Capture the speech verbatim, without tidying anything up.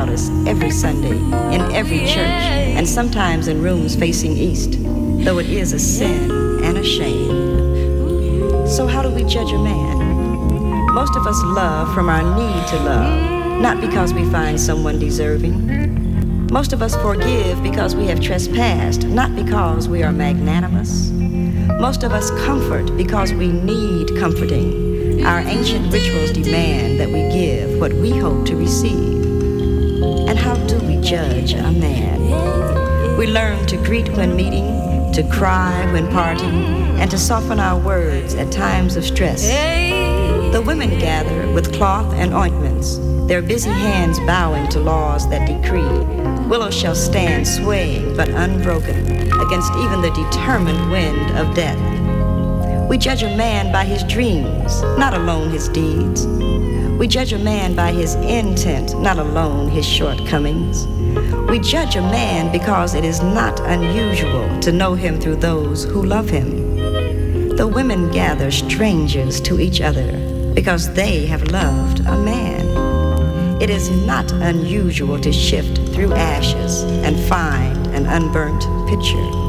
about us every Sunday, in every church, and sometimes in rooms facing east, though it is a sin and a shame. So how do we judge a man? Most of us love from our need to love, not because we find someone deserving. Most of us forgive because we have trespassed, not because we are magnanimous. Most of us comfort because we need comforting. Our ancient rituals demand that we give what we hope to receive. And how do we judge a man? We learn to greet when meeting, to cry when parting, and to soften our words at times of stress. The women gather with cloth and ointments, their busy hands bowing to laws that decree willows shall stand swaying but unbroken against even the determined wind of death. We judge a man by his dreams, not alone his deeds. We judge a man by his intent, not alone his shortcomings. We judge a man because it is not unusual to know him through those who love him. The women gather strangers to each other because they have loved a man. It is not unusual to shift through ashes and find an unburnt picture.